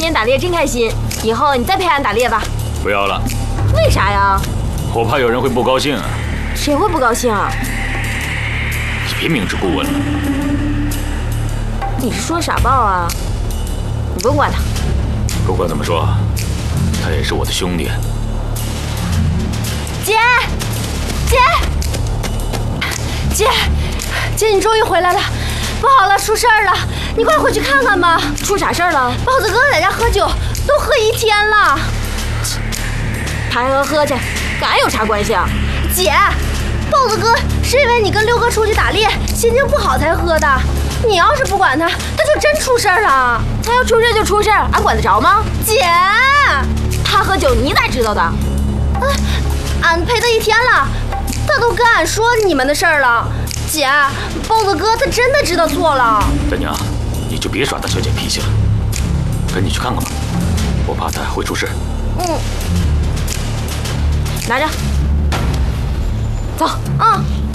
年打猎真开心，以后你再陪俺打猎吧。 不要了。 为啥呀？ 我怕有人会不高兴啊。 谁会不高兴啊？ 你别明知故问了。 你是说傻豹啊？你不用管他。 不管怎么说，他也是我的兄弟。 姐，姐，你终于回来了！不好了，出事儿了！你快回去看看吧。出啥事儿了？豹子哥在家喝酒，都喝1天了。他还喝去，跟俺有啥关系啊？姐，豹子哥是因为你跟六哥出去打猎，心情不好才喝的。你要是不管他，他就真出事儿了。他要出事就出事，俺管得着吗？姐，他喝酒你咋知道的？俺陪他1天了，他都跟俺说你们的事儿了。姐，豹子哥他真的知道错了。 大娘，你就别耍大小姐脾气了，跟你去看看吧，我怕他会出事。 拿着，走。